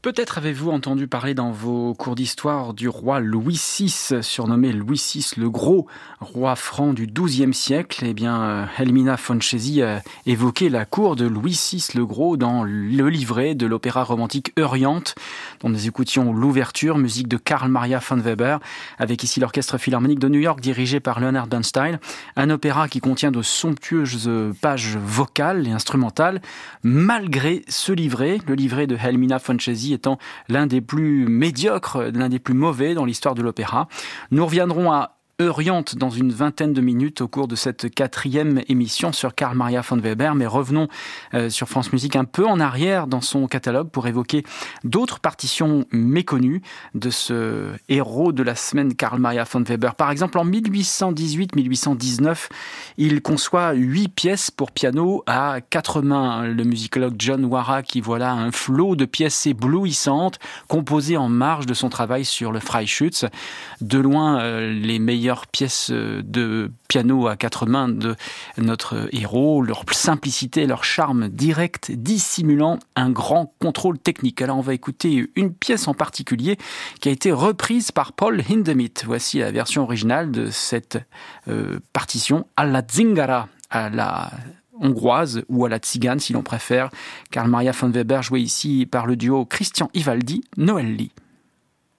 Peut-être avez-vous entendu parler dans vos cours d'histoire du roi Louis VI, surnommé Louis VI le Gros, roi franc du XIIe siècle. Eh bien, Helmina Fontchesi a évoqué la cour de Louis VI le Gros dans le livret de l'opéra romantique Euryanthe, dont nous écoutions l'ouverture, musique de Carl Maria von Weber, avec ici l'Orchestre Philharmonique de New York dirigé par Leonard Bernstein. Un opéra qui contient de somptueuses pages vocales et instrumentales, malgré ce livret, le livret de Helmina Fontchesi étant l'un des plus médiocres, l'un des plus mauvais dans l'histoire de l'opéra. Nous reviendrons à Euryanthe dans une vingtaine de minutes au cours de cette 4e émission sur Carl Maria von Weber, mais revenons sur France Musique un peu en arrière dans son catalogue pour évoquer d'autres partitions méconnues de ce héros de la semaine Carl Maria von Weber. Par exemple, en 1818-1819, il conçoit 8 pièces pour piano à 4 mains. Le musicologue John Warrack y voilà un flot de pièces éblouissantes composées en marge de son travail sur le Freischütz. De loin, les meilleures pièces de piano à 4 mains de notre héros, leur simplicité, leur charme direct, dissimulant un grand contrôle technique. Alors on va écouter une pièce en particulier qui a été reprise par Paul Hindemith. Voici la version originale de cette partition alla zingara, à la hongroise ou à la tzigane si l'on préfère. Carl Maria von Weber joué ici par le duo Christian Ivaldi, Noël Lee.